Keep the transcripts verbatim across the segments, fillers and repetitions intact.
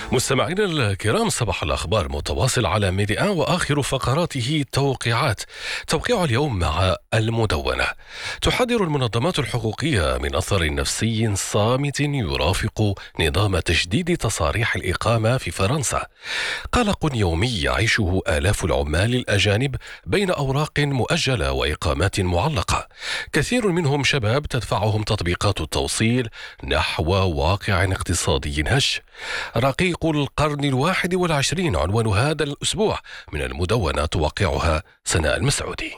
مستمعينا الكرام، صباح الأخبار متواصل على ميديا وآخر فقراته توقيعات. توقيع اليوم مع المدونة. تحذر المنظمات الحقوقية من أثر نفسي صامت يرافق نظام تجديد تصاريح الإقامة في فرنسا. قلق يومي يعيشه آلاف العمال الأجانب بين أوراق مؤجلة وإقامات معلقة، كثير منهم شباب تدفعهم تطبيقات التوصيل نحو واقع اقتصادي هش. رقيق القرن الواحد والعشرين عنوان هذا الأسبوع من المدونة، توقعها سناء المسعودي.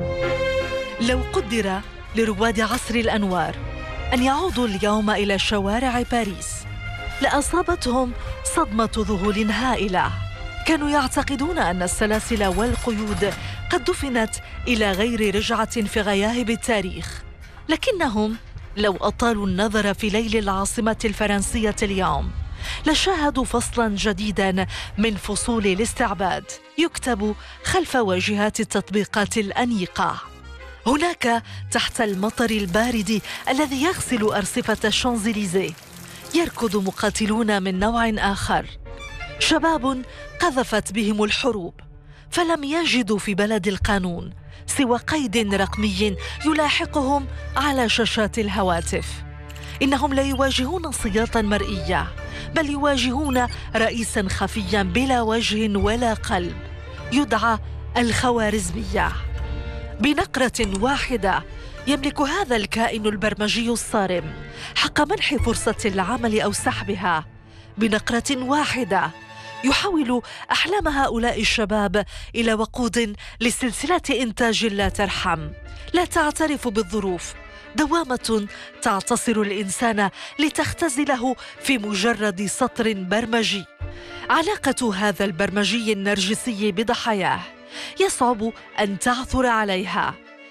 لو قدر لرواد عصر الأنوار أن يعودوا اليوم إلى شوارع باريس لأصابتهم صدمة ذهول هائلة. كانوا يعتقدون أن السلاسل والقيود قد دفنت إلى غير رجعة في غياهب التاريخ، لكنهم لو أطالوا النظر في ليل العاصمة الفرنسية اليوم لشاهدوا فصلاً جديداً من فصول الاستعباد يكتب خلف واجهات التطبيقات الأنيقة. هناك تحت المطر البارد الذي يغسل أرصفة الشانزليزيه يركض مقاتلون من نوع آخر، شباب قذفت بهم الحروب فلم يجدوا في بلد القانون سوى قيد رقمي يلاحقهم على شاشات الهواتف. إنهم لا يواجهون سياطاً مرئية، بل يواجهون رئيساً خفياً بلا وجه ولا قلب يدعى الخوارزمية. بنقرة واحدة يملك هذا الكائن البرمجي الصارم حق منح فرصة العمل أو سحبها. بنقرة واحدة يحول أحلام هؤلاء الشباب إلى وقود لسلسلة إنتاج لا ترحم، لا تعترف بالظروف، دوامة تعتصر الإنسان لتختزله في مجرد سطر برمجي. علاقة هذا البرمجي النرجسي بضحاياه يصعب أن تعثر عليها،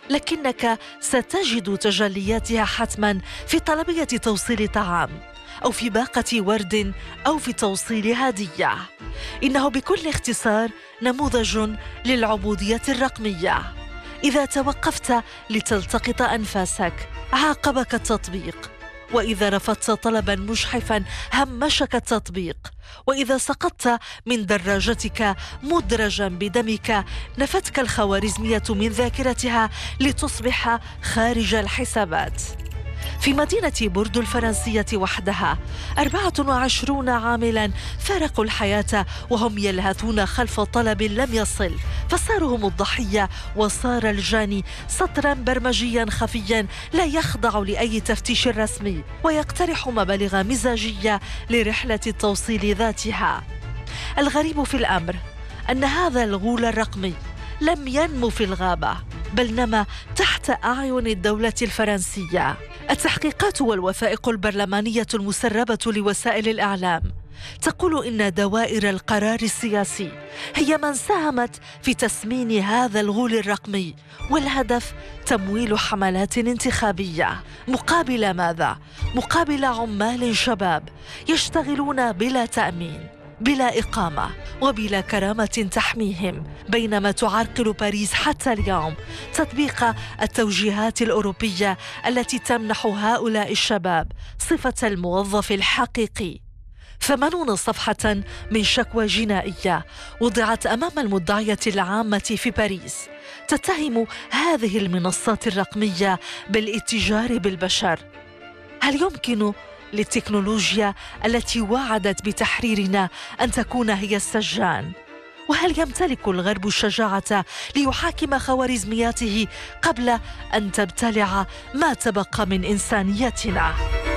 لكنك ستجد تجلياتها حتما في طلبية توصيل طعام أو في باقة ورد أو في توصيل هدية. إنه بكل اختصار نموذج للعبودية الرقمية. إذا توقفت لتلتقط أنفاسك عاقبك التطبيق، وإذا رفضت طلبا مجحفا همشك التطبيق، وإذا سقطت من دراجتك مدرجا بدمك نفتك الخوارزمية من ذاكرتها لتصبح خارج الحسابات. في مدينة بوردو الفرنسية وحدها أربعة وعشرون عاملا فارقوا الحياة وهم يلهثون خلف طلب لم يصل، فصاروا هم الضحية وصار الجاني سطرا برمجيا خفيا لا يخضع لأي تفتيش رسمي ويقترح مبالغ مزاجية لرحلة التوصيل ذاتها. الغريب في الأمر أن هذا الغول الرقمي لم ينمو في الغابة، بل نما تحت أعين الدولة الفرنسية. التحقيقات والوثائق البرلمانية المسربة لوسائل الإعلام تقول إن دوائر القرار السياسي هي من ساهمت في تسمين هذا الغول الرقمي، والهدف تمويل حملات انتخابية. مقابل ماذا؟ مقابل عمال شباب يشتغلون بلا تأمين، بلا إقامة وبلا كرامة تحميهم، بينما تعرقل باريس حتى اليوم تطبيق التوجيهات الأوروبية التي تمنح هؤلاء الشباب صفة الموظف الحقيقي. ثمانون صفحة من شكوى جنائية وضعت أمام المدعية العامة في باريس تتهم هذه المنصات الرقمية بالاتجار بالبشر. هل يمكن للتكنولوجيا التي وعدت بتحريرنا أن تكون هي السجان؟ وهل يمتلك الغرب الشجاعة ليحاكم خوارزمياته قبل أن تبتلع ما تبقى من إنسانيتنا؟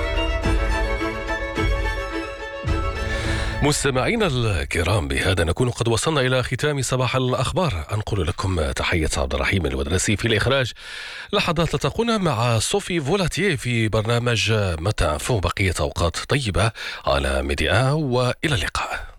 مستمعينا الكرام، بهذا نكون قد وصلنا إلى ختام صباح الأخبار. أنقل لكم تحية عبد الرحيم الودرسي في الإخراج. لحظات تلتقون مع صوفي فولاتيه في برنامج متى، بقية أوقات طيبة على ميديا، وإلى اللقاء.